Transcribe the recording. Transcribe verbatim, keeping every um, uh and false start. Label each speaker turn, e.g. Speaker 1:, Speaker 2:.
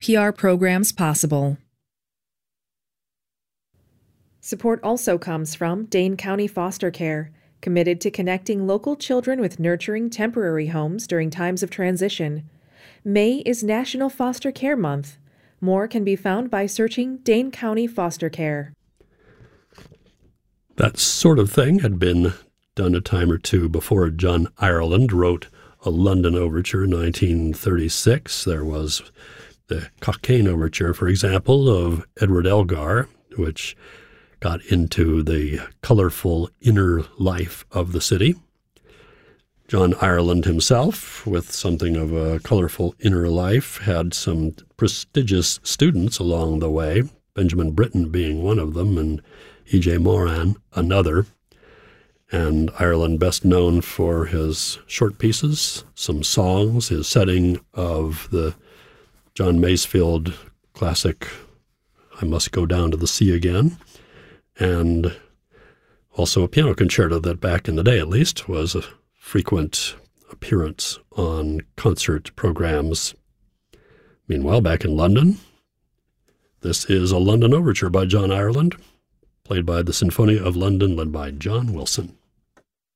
Speaker 1: P R programs possible.
Speaker 2: Support also comes from Dane County Foster Care, committed to connecting local children with nurturing temporary homes during times of transition. May is National Foster Care Month. More can be found by searching Dane County Foster Care.
Speaker 3: That sort of thing had been done a time or two before John Ireland wrote A London Overture in nineteen thirty-six. There was the Cockaigne Overture, for example, of Edward Elgar, which got into the colorful inner life of the city. John Ireland himself, with something of a colorful inner life, had some prestigious students along the way, Benjamin Britten being one of them, and E J Moran another. And Ireland best known for his short pieces, some songs, his setting of the John Masefield classic, I Must Go Down to the Sea Again, and also a piano concerto that back in the day, at least, was a frequent appearance on concert programs. Meanwhile, back in London, this is A London Overture by John Ireland, played by the Sinfonia of London, led by John Wilson.